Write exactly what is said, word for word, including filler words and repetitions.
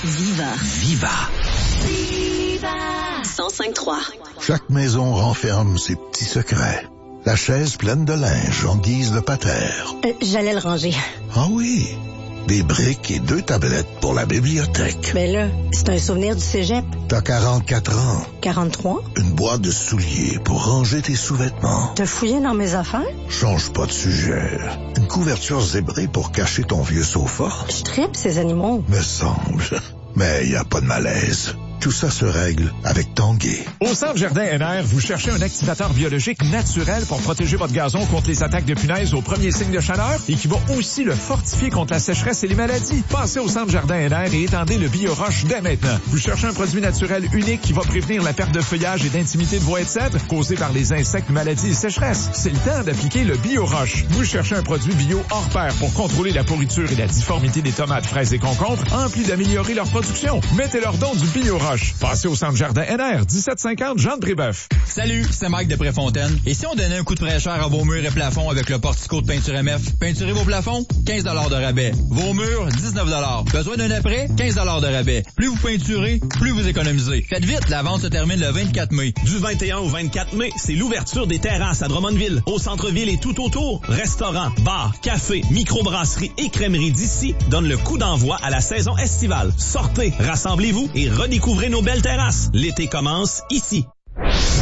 Viva. Viva. Viva. cent cinq trois. Chaque maison renferme ses petits secrets. La chaise pleine de linge en guise de patère. Euh, j'allais le ranger. Ah oui, des briques et deux tablettes pour la bibliothèque. Mais là, c'est un souvenir du cégep. T'as quarante-quatre ans. quarante-trois? Une boîte de souliers pour ranger tes sous-vêtements. T'as fouillé dans mes affaires? Change pas de sujet. Une couverture zébrée pour cacher ton vieux sofa. Je tripe ces animaux. Me semble. Mais y a pas de malaise. Tout ça se règle avec Tanguay. Au Centre Jardin N R, vous cherchez un activateur biologique naturel pour protéger votre gazon contre les attaques de punaises au premier signe de chaleur et qui va aussi le fortifier contre la sécheresse et les maladies. Passez au Centre Jardin N R et étendez le BioRoche dès maintenant. Vous cherchez un produit naturel unique qui va prévenir la perte de feuillage et d'intimité de bois et de cèdre causée par les insectes, maladies et sécheresse. C'est le temps d'appliquer le BioRoche. Vous cherchez un produit bio hors pair pour contrôler la pourriture et la difformité des tomates, fraises et concombres, en plus d'améliorer leur production. Mettez leur don du BioRoche. Passez au Centre Jardin N R, dix-sept cinquante Jean de Brébeuf. Salut, c'est Mike de Préfontaine. Et si on donnait un coup de fraîcheur à vos murs et plafonds avec le Portico de Peinture M F? Peinturez vos plafonds? quinze dollars de rabais. Vos murs? dix-neuf dollars. Besoin d'un après? quinze dollars de rabais. Plus vous peinturez, plus vous économisez. Faites vite, la vente se termine le vingt-quatre mai. Du vingt et un au vingt-quatre mai, c'est l'ouverture des terrasses à Drummondville, au centre-ville et tout autour. Restaurants, bars, cafés, microbrasseries et crèmeries d'ici donnent le coup d'envoi à la saison estivale. Sortez, rassemblez-vous et redécouvrez nos belles terrasses. L'été commence ici.